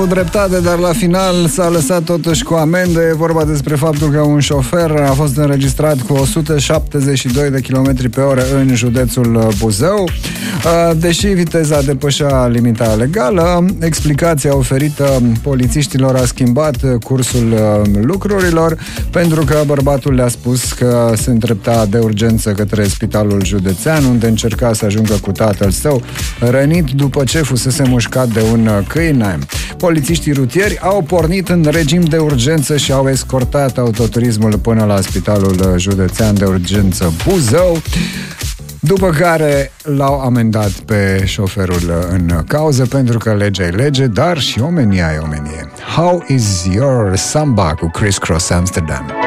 Dreptate, dar la final s-a lăsat totuși cu amendă. E vorba despre faptul că un șofer a fost înregistrat cu 172 de km pe oră în județul Buzău. Deși viteza depășea limita legală, explicația oferită polițiștilor a schimbat cursul lucrurilor, pentru că bărbatul le-a spus că se îndrepta de urgență către spitalul județean, unde încerca să ajungă cu tatăl său, rănit după ce fusese mușcat de un câine. Polițiștii rutieri au pornit în regim de urgență și au escortat autoturismul până la Spitalul Județean de Urgență Buzău, după care l-au amendat pe șoferul în cauză, pentru că legea e lege, dar și omenia e omenie. How is your samba cu Criss Cross Amsterdam?